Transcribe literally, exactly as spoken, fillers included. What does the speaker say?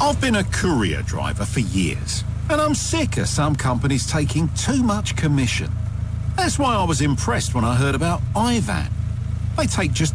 I've been a courier driver for years, and I'm sick of some companies taking too much commission. That's why I was impressed when I heard about I V A N. They take just